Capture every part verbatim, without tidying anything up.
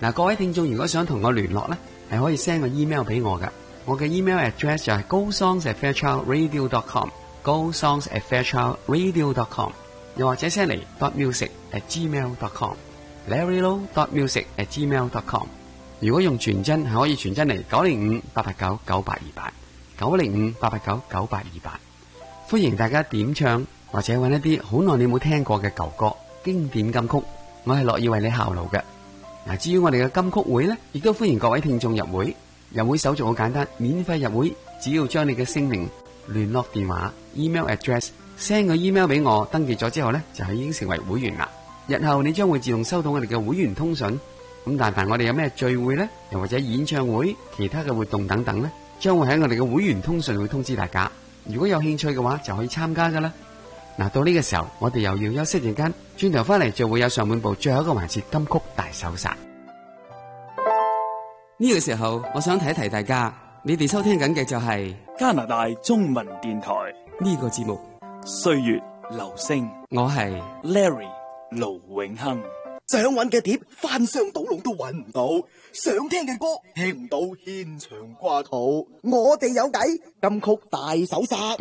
嗱，各位聽眾如果想同我聯絡咧，係可以 send 個 email 俾我噶。我嘅 email address 就係 go songs at fairchild radio dot com，go songs at fairchild radio dot com， 又或者 send 嚟 dot music at gmail dot com，larry low dot music at gmail dot com。如果用傳真係可以傳真嚟九零五八八九九八二八，九零五八八九九八二八。歡迎大家點唱或者揾一啲好耐你冇聽過嘅舊歌、經典金曲，我係樂意為你效勞嘅。嗱，至於我哋嘅金曲會呢，亦都歡迎各位聽眾入會。入會手續好簡單，免費入會，只要將你嘅姓名、聯絡電話、email address send 個 email 俾我，登記咗之後呢，就係已經成為會員啦。日後你將會自動收到我哋嘅會員通訊。咁但凡我哋有咩聚會呢，又或者演唱會、其他嘅活動等等呢，將會喺我哋嘅會員通訊會通知大家。如果有興趣嘅話，就可以參加噶啦。嗱，到呢個時候，我哋又要休息陣間，轉頭翻嚟就會有上半部最後一個環節金曲大搜殺。呢個時候，我想提一提大家，你哋收聽緊嘅就係加拿大中文電台呢個節目 《歲月留聲》， 我係 Larry 盧永亨。 想揾嘅碟翻箱倒籠都揾唔到，想聽嘅歌聽唔到，牽腸掛肚。我哋有計，金曲大搜殺。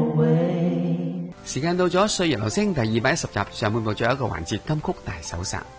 時間到咗，歲月留聲第二百一十集上半部最後一個環節金曲大搜殺。